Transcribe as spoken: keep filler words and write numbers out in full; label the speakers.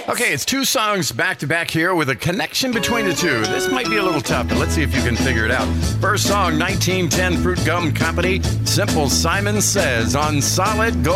Speaker 1: Okay, it's two songs back to back here with a connection between the two. This might be a little tough, but let's see if you can figure it out. First song, nineteen ten Fruit Gum Company, Simple Simon Says on Solid Gold.